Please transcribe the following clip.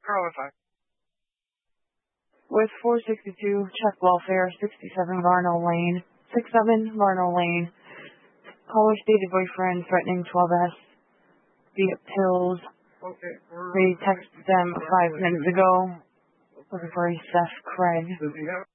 Charlie 5. With 462, check welfare, 67 Varno Lane. 67 Varno Lane. Caller stated boyfriend threatening 12S via pills. Okay. We texted them 5 minutes ago. Looking for a Seth Craig. Does he have